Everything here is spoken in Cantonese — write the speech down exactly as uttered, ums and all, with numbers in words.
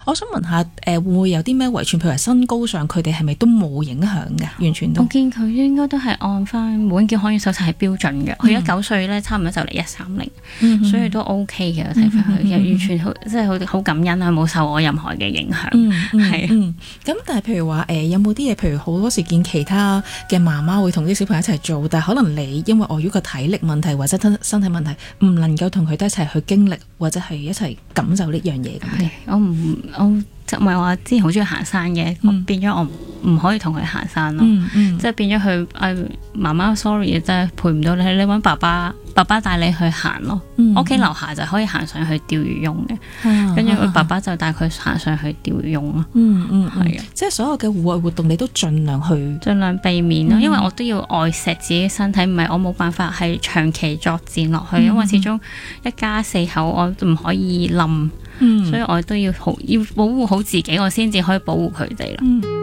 我想問下，誒、呃、會唔會有啲咩遺傳？譬如話身高上，佢哋係咪都冇影響嘅？完全都。 我見佢應該都係按翻每件可以手冊係標準嘅。佢一九歲咧，差唔多就嚟一三零，所以都 OK 嘅。睇翻佢，又完全好，即係好好感恩啊！冇受我任何嘅影響。係啊。 咁但係譬如話誒、呃，有冇啲嘢？譬如好多時見其他嘅媽媽會同啲小朋友一齊做，但係可能你因為礙於個體力問題或者身身體問題，唔能夠同佢哋一齊去經歷或者係一齊感受呢樣嘢咁嘅。 我唔我。就唔係話之前好中意行山嘅，嗯、變咗我唔可以同佢行山咯，嗯嗯、即係變咗佢誒媽媽 sorry 真係陪唔到你，你揾爸爸爸爸帶你去行咯。屋企、嗯、樓下就可以行上去釣魚翁嘅，跟住佢爸爸就帶佢行上去釣魚翁咯。嗯嗯，係啊， 即係所有嘅戶外活動你都盡量去， 盡量避免咯，嗯、因為我都要愛惜自己身體，唔係我冇辦法係長期作戰落去，嗯、因為始終一家四口我唔可以冧。嗯、所以我都要好要保護好自己，我先至可以保護佢哋啦。嗯